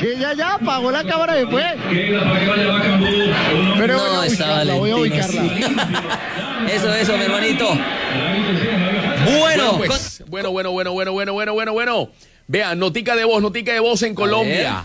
Ella ya apagó la cámara después. Pero no, voy a ubicarla. Sí. Eso, mi hermanito. Bueno, pues, bueno. Vean, notica de voz en Colombia.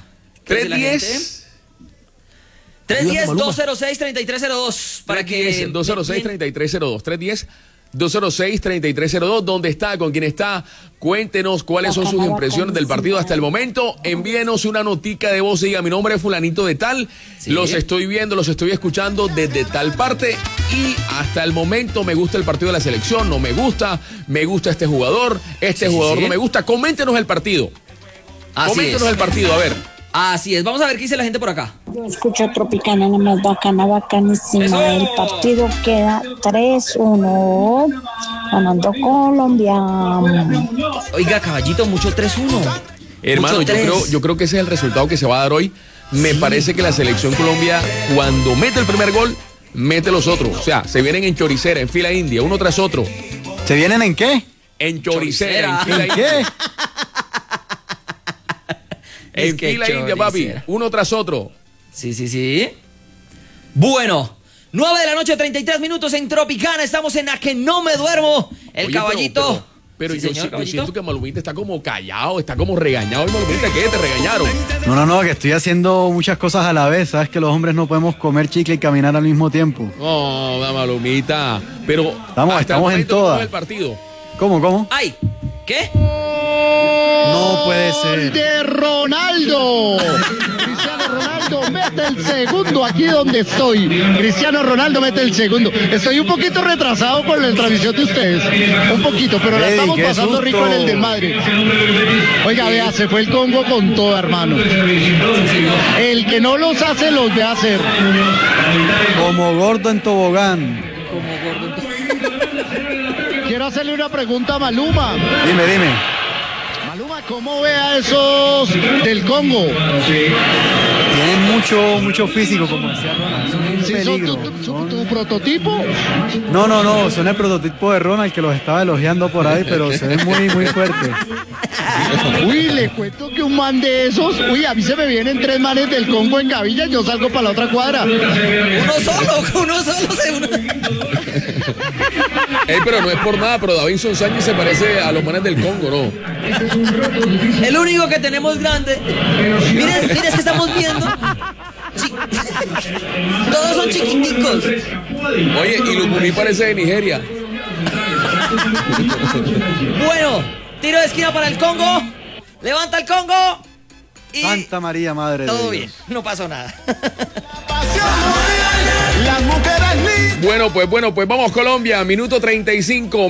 310-206-3302 para que 206-3302. 310-206-3302. ¿Dónde está? ¿Con quién está? Cuéntenos cuáles son sus impresiones del partido hasta el momento. Envíenos una notica de voz y diga: mi nombre es fulanito de tal. Sí. Los estoy viendo, los estoy escuchando desde tal parte. Y hasta el momento me gusta el partido de la selección, no me gusta este jugador, jugador no me gusta. Coméntenos el partido. Coméntenos el partido, a ver. Así es, vamos a ver qué dice la gente por acá. Yo escucho Tropicana, nomás bacanísima. ¡Eso! El partido queda 3-1, ganando Colombia. Oiga, caballito, mucho 3-1. Hermano, yo creo que ese es el resultado que se va a dar hoy. Me parece que la selección Colombia, cuando mete el primer gol, mete los otros. O sea, se vienen en choricera, en fila india, uno tras otro. ¿Se vienen en qué? En choricera. En fila india. En fila india, papi, uno tras otro. Sí. Bueno, 9:33 p.m. en Tropicana. Estamos en A Que No Me Duermo. El caballito. Pero sí, yo siento que Malumita está como callado, está como regañado. Malumita, ¿qué? ¿Te regañaron? No, que estoy haciendo muchas cosas a la vez. Sabes que los hombres no podemos comer chicle y caminar al mismo tiempo. No, Malumita. Pero estamos en todas. El partido. ¿Cómo? ¡Ay! ¿Qué? No puede ser. ¡De Ronaldo! Cristiano Ronaldo mete el segundo aquí donde estoy. Cristiano Ronaldo mete el segundo. Estoy un poquito retrasado con la transmisión de ustedes. Un poquito, pero la estamos pasando rico en el del Madrid. Oiga, vea, se fue el Congo con todo, hermano. El que no los hace, los ve hacer. Como gordo en tobogán. Quiero hacerle una pregunta a Maluma. Dime. Maluma, ¿cómo ve a esos del Congo? Tienen mucho físico, como decía Ronald. Son un peligro. ¿Son tu prototipo? No, son el prototipo de Ronald, que los estaba elogiando por ahí, pero se ven muy fuertes. Uy, le cuento que un man de esos, a mí se me vienen 3 manes del Congo en Gavilla, yo salgo para la otra cuadra. Uno solo se une. Pero no es por nada, pero Davinson Sánchez se parece a los manes del Congo, ¿no? El único que tenemos grande. Mira, es que estamos viendo. Todos son chiquiticos. Oye, y Lumumí parece de Nigeria. Bueno, tiro de esquina para el Congo. Levanta el Congo. Y Santa María, Madre de Dios. Todo bien, no pasó nada. Bueno, pues vamos Colombia, minuto 35.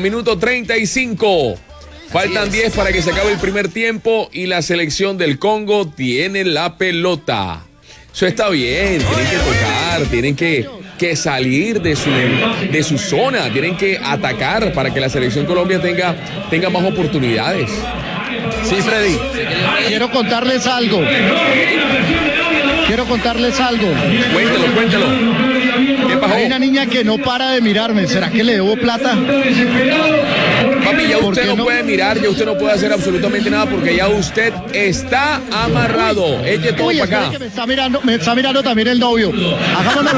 Faltan 10 para que se acabe el primer tiempo y la selección del Congo tiene la pelota. Eso está bien, tienen que tocar, tienen que salir de su zona, tienen que atacar para que la selección Colombia tenga más oportunidades. Sí, Freddy. Quiero contarles algo. Cuéntalo. ¿Qué pasó? Hay una niña que no para de mirarme. ¿Será que le debo plata? Papi, ya usted no puede mirar, ya usted no puede hacer absolutamente nada porque ya usted está amarrado. Eche todo para acá. Que me está mirando también el novio. Hagámonos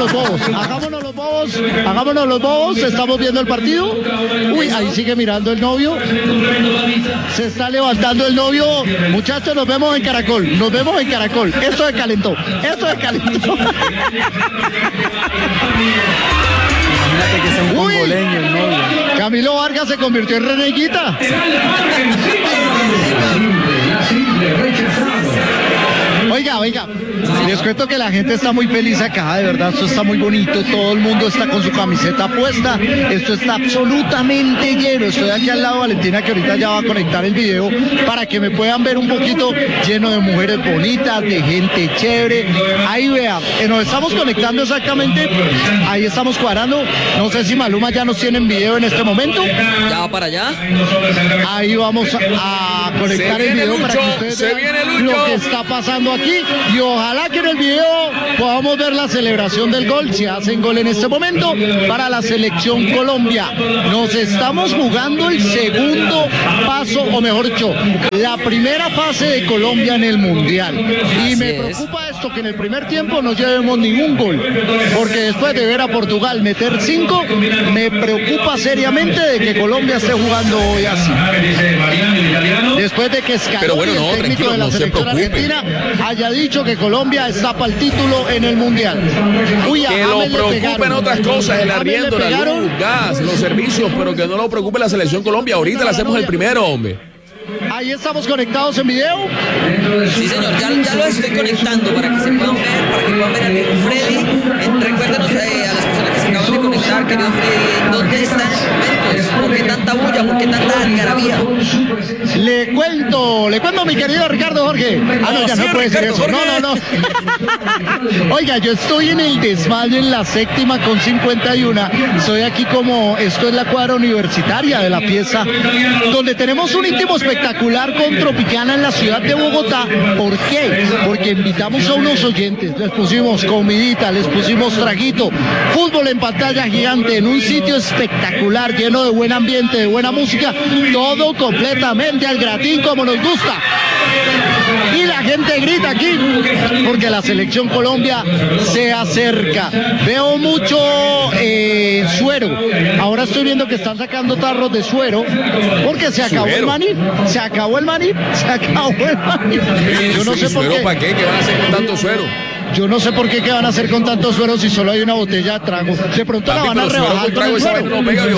los bobos. Estamos viendo el partido. Ahí sigue mirando el novio. Se está levantando el novio. Muchachos, nos vemos en Caracol. Esto es calentó. Imagínate que sea un congoleño el novio. Camilo Vargas se convirtió en reneguita. Oiga, les cuento que la gente está muy feliz acá, de verdad, esto está muy bonito, todo el mundo está con su camiseta puesta, esto está absolutamente lleno. Estoy aquí al lado de Valentina, que ahorita ya va a conectar el video para que me puedan ver un poquito, lleno de mujeres bonitas, de gente chévere. Ahí vean, nos estamos conectando exactamente, ahí estamos cuadrando, no sé si Maluma ya nos tiene en video en este momento. Ya va para allá. Ahí vamos a conectar el video para que ustedes vean lo que está pasando aquí, y ojalá que en el video podamos ver la celebración del gol, si hacen gol en este momento, para la selección Colombia. Nos estamos jugando el segundo paso, o mejor dicho, la primera fase de Colombia en el Mundial. Y me preocupa esto, que en el primer tiempo no llevemos ningún gol, porque después de ver a Portugal meter 5, me preocupa seriamente de que Colombia esté jugando hoy así. Después de que Scaloni, el técnico de la selección argentina, haya dicho que Colombia está para el título en el Mundial. Uy, que lo preocupen otras cosas, el arriendo, la luz, gas, los servicios, pero que no lo preocupe la selección Colombia. Ahorita le hacemos el primero, hombre. Ahí estamos conectados en video. Sí, señor, ya lo estoy conectando para que se puedan ver, para que puedan ver a mi Freddy. Recuérdenos a las personas que se acaban de conectar, querido Freddy, ¿dónde están en estos momentos? ¿Por qué tanta bulla? ¿Por qué tanta algarabía? Le cuento, mi querido Ricardo Jorge. No, ya no puede ser eso. No. Oiga, yo estoy en el desmayo en la 7ª con 51. Estoy aquí esto es la cuadra universitaria de la pieza, donde tenemos un íntimo espectacular con Tropicana en la ciudad de Bogotá. ¿Por qué? Porque invitamos a unos oyentes, les pusimos comidita, les pusimos traguito, fútbol en pantalla gigante, en un sitio espectacular, lleno de buen ambiente, de buena música, todo completamente al gratín como nos gusta. Y la gente grita aquí porque la selección Colombia se acerca. Veo mucho suero. Ahora estoy viendo que están sacando tarros de suero porque se acabó el maní. Se acabó el maní. Yo no sé por qué. ¿Para qué? ¿Qué van a hacer con tanto suero? Yo no sé por qué van a hacer con tanto suero si solo hay una botella de trago. De pronto la van a rebajar con el suero. No pega,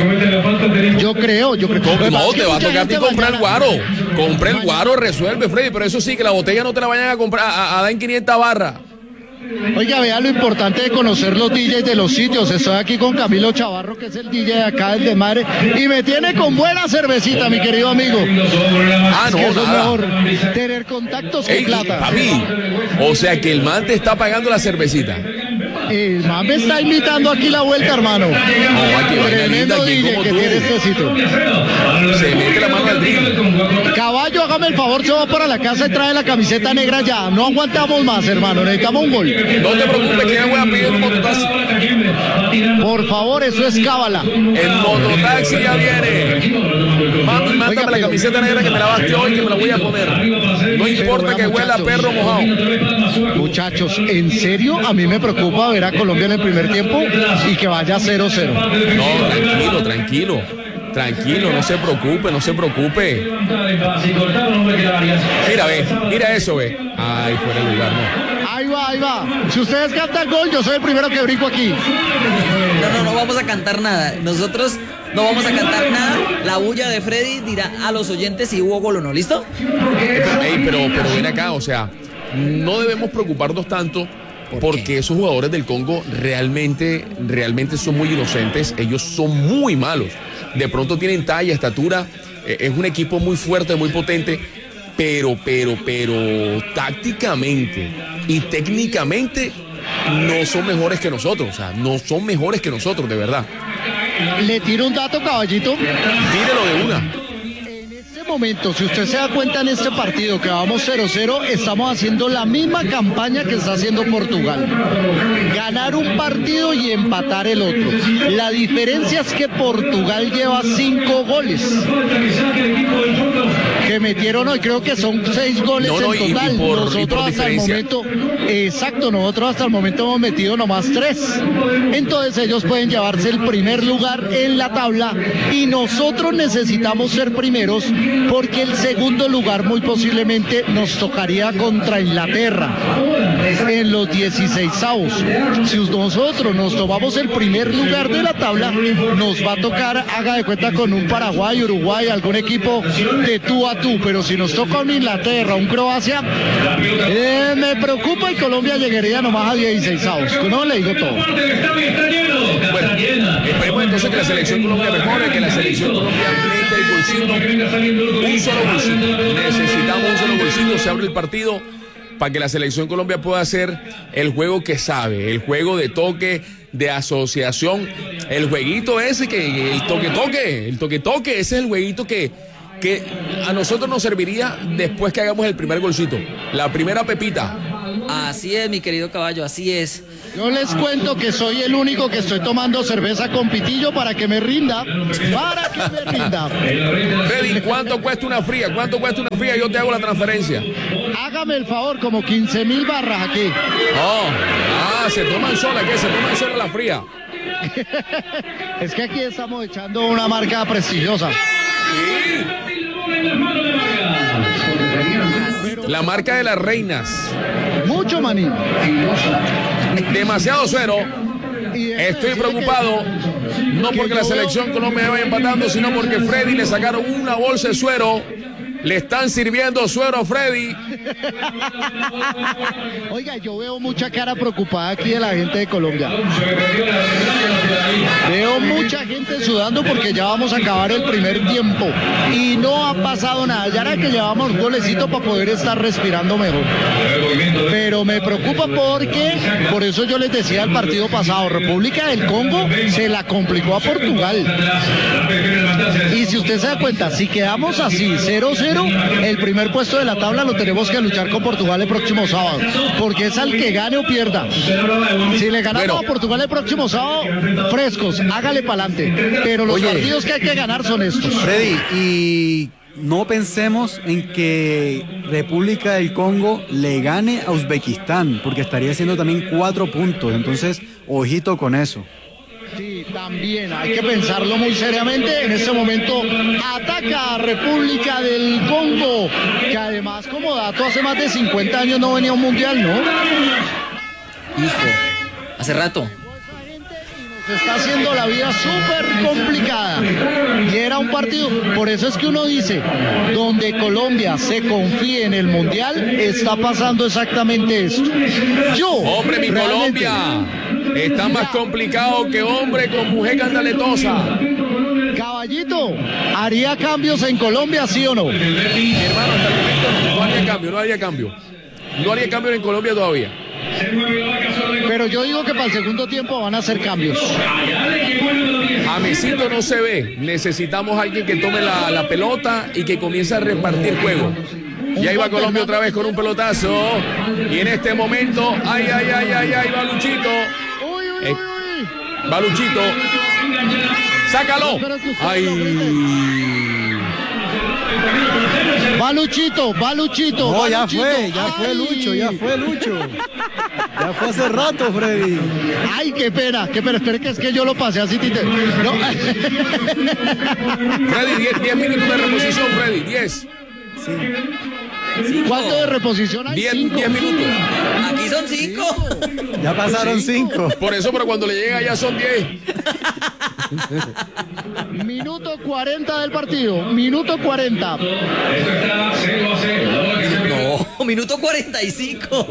Yo creo. No, te va a tocar a ti comprar el guaro. Compra el guaro, resuelve, Freddy. Pero eso sí, que la botella no te la vayan a comprar a dar en 500 barras. Oiga, vea lo importante de conocer los DJs de los sitios. Estoy aquí con Camilo Chavarro, que es el DJ de acá del Desmadre, y me tiene con buena cervecita, mi querido amigo. No, eso nada. Es mejor tener contactos que plata. Papi, o sea que el man te está pagando la cervecita. El man me está invitando aquí la vuelta, hermano. Tremendo DJ que tiene este sitio. Se mete la mano al drill. Caballo, hágame el favor, se va para la casa y trae la camiseta negra ya. No aguantamos más, hermano, necesitamos un gol. No te preocupes, que ya voy a pedir un mototaxi. Por favor, eso es cábala. El mototaxi ya viene. Mami, mándame la camiseta negra que me lavaste hoy, que me la voy a poner. No importa que huela a perro mojado. Muchachos, ¿en serio? A mí me preocupa ver a Colombia en el primer tiempo y que vaya 0-0. No, tranquilo, no se preocupe. Mira eso, ve. Ay, fuera de lugar, no. Ahí va. Si ustedes cantan gol, yo soy el primero que brinco aquí. No vamos a cantar nada. Nosotros no vamos a cantar nada. La bulla de Freddy dirá a los oyentes si hubo gol o no. ¿Listo? Pero ven acá, o sea, no debemos preocuparnos tanto porque esos jugadores del Congo realmente son muy inocentes. Ellos son muy malos. De pronto tienen talla, estatura. Es un equipo muy fuerte, muy potente. Pero tácticamente y técnicamente no son mejores que nosotros. O sea, no son mejores que nosotros, de verdad. Le tiro un dato, caballito. Tírelo de una. Momento, si usted se da cuenta en este partido que vamos 0-0, estamos haciendo la misma campaña que está haciendo Portugal. Ganar un partido y empatar el otro. La diferencia es que Portugal lleva 5 goles que metieron hoy, creo que son 6 goles en total. Nosotros hasta el momento, nosotros hasta el momento hemos metido nomás 3. Entonces ellos pueden llevarse el primer lugar en la tabla y nosotros necesitamos ser primeros, porque el segundo lugar muy posiblemente nos tocaría contra Inglaterra en los 16avos. Si nosotros nos tomamos el primer lugar de la tabla, nos va a tocar, haga de cuenta, con un Paraguay, Uruguay, algún equipo de tú a tú. Pero si nos toca un Inglaterra, un Croacia, me preocupa, y Colombia llegaría nomás a 16avos. No le digo todo. Bueno, esperemos entonces que la selección Colombia mejore, que la selección Colombia meta el bolsito. Un solo bolsito. Necesitamos un solo bolsito. Se abre el partido para que la selección Colombia pueda hacer el juego que sabe, el juego de toque, de asociación, el jueguito ese que el toque, ese es el jueguito que a nosotros nos serviría después que hagamos el primer golcito, la primera pepita. Así es, mi querido caballo, así es. Yo les cuento que soy el único que estoy tomando cerveza con pitillo para que me rinda. Para que me rinda. Freddy, ¿cuánto cuesta una fría? ¿Cuánto cuesta una fría? Yo te hago la transferencia. Hágame el favor, como 15.000 barras aquí. Se toman sola, ¿qué? Se toman sola la fría. Es que aquí estamos echando una marca prestigiosa. La marca de las reinas. Mucho maní. Demasiado suero. Estoy preocupado, no porque la selección Colombia vaya empatando, sino porque Freddy le sacaron una bolsa de suero. Le están sirviendo suero a Freddy. Oiga, yo veo mucha cara preocupada aquí de la gente de Colombia. Veo mucha gente sudando porque ya vamos a acabar el primer tiempo y no ha pasado nada. Ya era que llevamos un golecito para poder estar respirando mejor. Pero me preocupa porque, por eso yo les decía el partido pasado, República del Congo se la complicó a Portugal. Y si usted se da cuenta, si quedamos así, 0-0, el primer puesto de la tabla lo tenemos que luchar con Portugal el próximo sábado, porque es al que gane o pierda. Si le ganamos a Portugal el próximo sábado, frescos, hágale para adelante. Pero los partidos que hay que ganar son estos. Freddy, y no pensemos en que República del Congo le gane a Uzbekistán, porque estaría haciendo también 4 puntos. Entonces, ojito con eso. Sí, también hay que pensarlo muy seriamente. En este momento ataca a República del Congo, que además, como dato, hace más de 50 años no venía a un mundial, ¿no? Hijo, hace rato. Se está haciendo la vida súper complicada. Y era un partido, por eso es que uno dice, donde Colombia se confíe en el mundial, está pasando exactamente esto. Hombre, mi Colombia está más complicado que hombre con mujer candaletosa. Caballito, ¿haría cambios en Colombia, sí o no? Mi hermano, hasta el momento no haría cambio, no haría cambio. No haría cambio en Colombia todavía. Pero yo digo que para el segundo tiempo van a hacer cambios. Jamesito no se ve. Necesitamos a alguien que tome la pelota y que comience a repartir juego. Y ahí va Colombia otra vez con un pelotazo. Y en este momento, ay, va Luchito. Va Luchito. Sácalo. Ay. Va Luchito. No, ya fue Lucho. Ya fue hace rato, Freddy. Ay, qué pena, espere que es que yo lo pasé así, Tite. No. Freddy, 10 minutos de reposición, Freddy, 10. Sí. ¿Cuánto de reposición hay? 10 minutos. Aquí son 5. Ya pasaron 5. Por eso, pero cuando le llega ya son 10. Minuto 40 del partido. Minuto 40. No, minuto 45.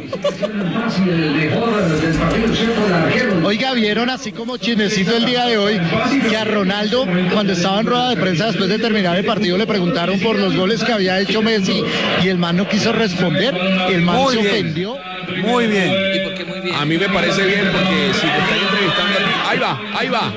Oiga, vieron así como chismecito el día de hoy que a Ronaldo, cuando estaba en rueda de prensa después de terminar el partido, le preguntaron por los goles que había hecho Messi y el man no quiso responder. El man se ofendió. Muy bien. ¿Y por qué muy bien? A mí me parece bien porque si te están entrevistando a ti, ahí va.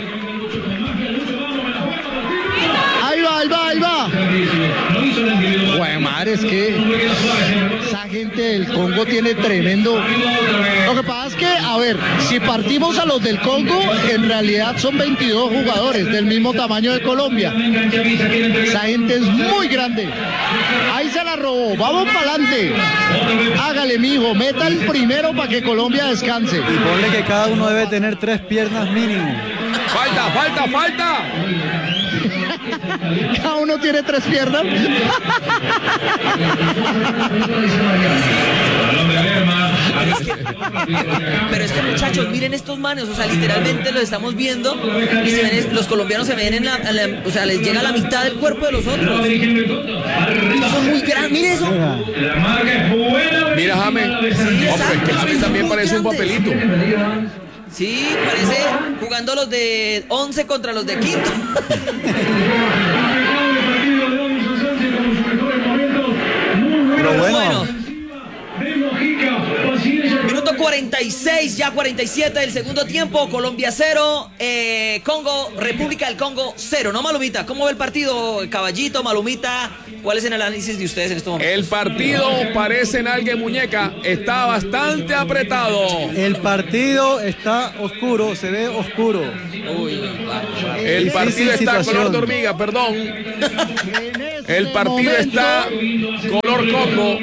Ahí va. Bueno, madre, es que esa gente del Congo tiene tremendo. Lo que pasa es que, a ver, si partimos a los del Congo, en realidad son 22 jugadores del mismo tamaño de Colombia. Esa gente es muy grande. Ahí se la robó. Vamos para adelante. Hágale, mijo. Meta el primero para que Colombia descanse. Y ponle que cada uno debe tener 3 piernas mínimo. Falta. Cada uno tiene 3 piernas. Pero es que, muchachos, miren estos manes, o sea, literalmente los estamos viendo y se ven, los colombianos se ven o sea, les llega a la mitad del cuerpo de los otros. Son muy grandes, miren eso. Mira, James. Sí, Hombre, que James también parece un papelito. Sí, parece jugando los de 11 contra los de quinto. Pero bueno. Minuto 46, ya 47 del segundo tiempo. Colombia 0, República del Congo 0. ¿No, Malumita? ¿Cómo ve el partido, Caballito, Malumita? ¿Cuál es el análisis de ustedes en este momento? El partido parece nalga y muñeca. Está bastante apretado. El partido está oscuro, se ve oscuro. Uy, El partido está color de hormiga, perdón. El partido está color Congo.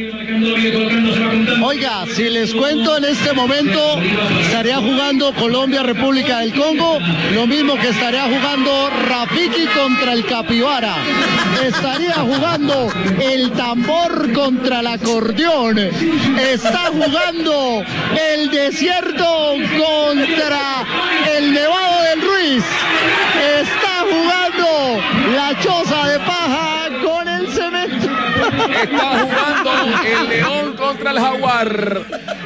Oiga, si les cuento en este momento, estaría jugando Colombia, República del Congo, lo mismo que estaría jugando Rafiki contra el Capibara. Estaría jugando el tambor contra el acordeón. Está jugando el desierto contra el Nevado del Ruiz. Está jugando la choza de paja con el cemento. Está jugando el león contra el jaguar.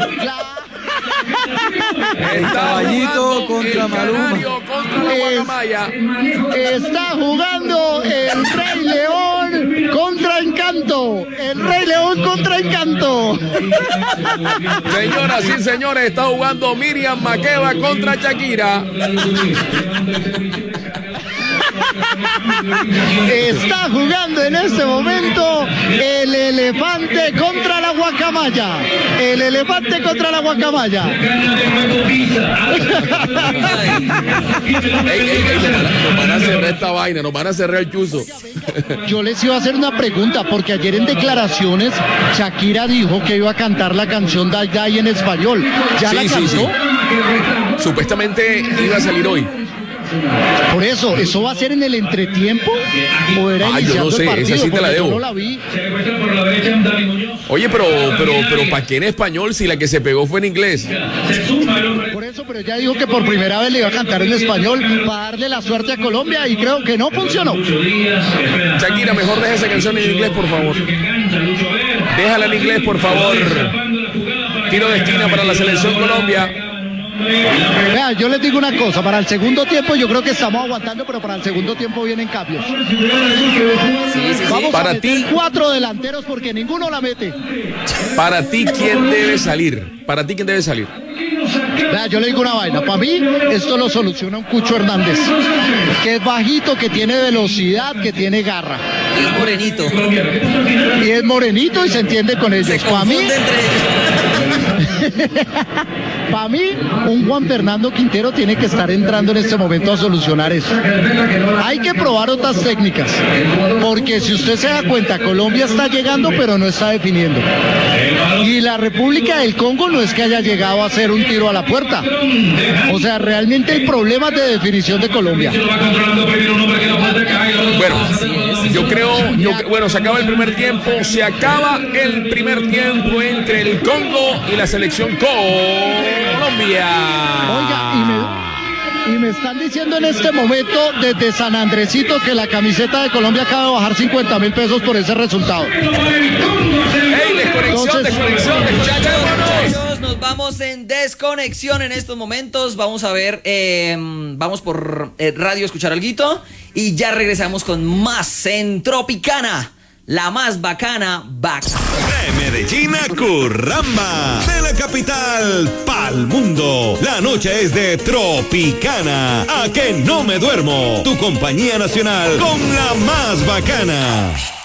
El caballito contra Maluma. Contra la guacamaya. Está jugando el Rey León contra Encanto. El Rey León contra Encanto. Señoras y señores, está jugando Miriam Makeba contra Shakira. Está jugando en este momento el elefante contra la guacamaya. El elefante contra la guacamaya. Nos van a cerrar esta vaina, nos van a cerrar el chuzo. Yo les iba a hacer una pregunta, porque ayer en declaraciones Shakira dijo que iba a cantar la canción Day Day en español. ¿Ya la cantó? Sí. Supuestamente iba a salir hoy. Por eso va a ser en el entretiempo o era iniciando yo no sé, el partido, esa sí te la debo. yo no la vi. Oye, pero ¿para qué en español si la que se pegó fue en inglés? Por eso, pero ella dijo que por primera vez le iba a cantar en español para darle la suerte a Colombia y creo que no funcionó. Shakira, mejor deja esa canción en inglés, por favor. Déjala en inglés, por favor. Tiro de esquina para la selección Colombia. Vea, yo les digo una cosa, para el segundo tiempo yo creo que estamos aguantando, pero para el segundo tiempo vienen cambios. Vamos para a meter ti 4 delanteros porque ninguno la mete. Para ti, ¿quién debe salir? Para ti, ¿quién debe salir? Vea, yo le digo una vaina, para mí esto lo soluciona un Cucho Hernández, que es bajito, que tiene velocidad, que tiene garra. Y es morenito. Y es morenito y se entiende con ellos. Se confunde entre ellos. Para mí, un Juan Fernando Quintero tiene que estar entrando en este momento a solucionar eso. Hay que probar otras técnicas, porque si usted se da cuenta, Colombia está llegando, pero no está definiendo. Y la República del Congo no es que haya llegado a hacer un tiro a la puerta. O sea, realmente el problema es de definición de Colombia. Bueno, yo creo, bueno, se acaba el primer tiempo, entre el Congo y la selección Colombia. Oiga, y me están diciendo en este momento desde San Andresito que la camiseta de Colombia acaba de bajar 50.000 pesos por ese resultado. ¡Ey, desconexión! Muchachos, nos vamos en desconexión en estos momentos. Vamos a ver, vamos por radio a escuchar alguito y ya regresamos con más en Tropicana, la más bacana, De Medellín a Curramba, de la capital pa'l mundo. La noche es de Tropicana. A que no me duermo. Tu compañía nacional con la más bacana.